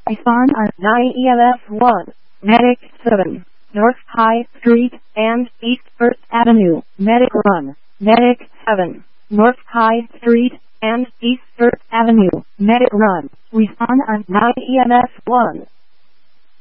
Respond on 9 EMS 1, Medic 7, North High Street and East 1st Avenue, Medic 1, Medic 7, North High Street and East 1st Avenue, Medic 1. Respond on 9 EMS 1.